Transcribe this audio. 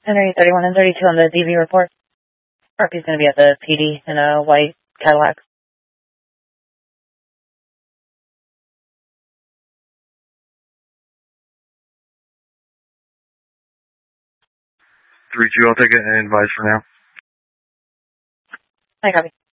Henry 31 and 32 on the DV report. RP's going to be at the PD in a white Cadillac. 3-2, I'll take an advice for now. I copy.